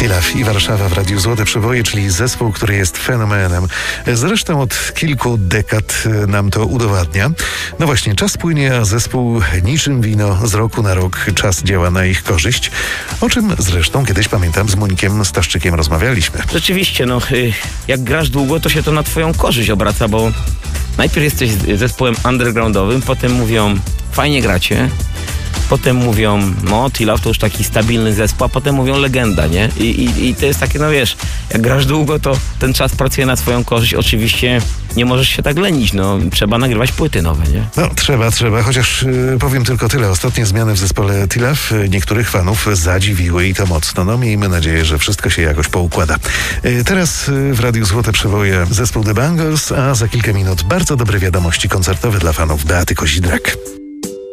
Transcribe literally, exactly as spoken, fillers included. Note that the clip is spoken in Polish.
Tilaf i Warszawa w Radiu Złote Przeboje, czyli zespół, który jest fenomenem. Zresztą od kilku dekad nam to udowadnia. No właśnie, czas płynie, a zespół niczym wino z roku na rok czas działa na ich korzyść. O czym zresztą kiedyś, pamiętam, z Monikiem Staszczykiem rozmawialiśmy. Rzeczywiście, no jak grasz długo, to się to na twoją korzyść obraca, bo najpierw jesteś zespołem undergroundowym, potem mówią, fajnie gracie, potem mówią, no Tilaf to już taki stabilny zespół, a potem mówią legenda, nie? I, i, I to jest takie, no wiesz, jak grasz długo, to ten czas pracuje na swoją korzyść. Oczywiście nie możesz się tak lenić, no trzeba nagrywać płyty nowe, nie? No trzeba, trzeba, chociaż yy, powiem tylko tyle. Ostatnie zmiany w zespole Tilaf yy, niektórych fanów zadziwiły i to mocno. No miejmy nadzieję, że wszystko się jakoś poukłada. Yy, teraz yy, w Radiu Złote Przeboje zespół The Bangles, a za kilka minut bardzo dobre wiadomości koncertowe dla fanów Beaty Kozidrak.